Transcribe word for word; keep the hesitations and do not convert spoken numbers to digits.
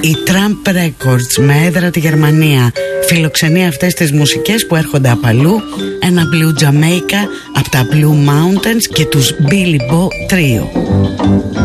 Η Tramp Records με έδρα τη Γερμανία φιλοξενεί αυτές τις μουσικές που έρχονται από αλλού. Ένα Blue Jamaica από τα Blue Mountains και τους Billy Bo Trio.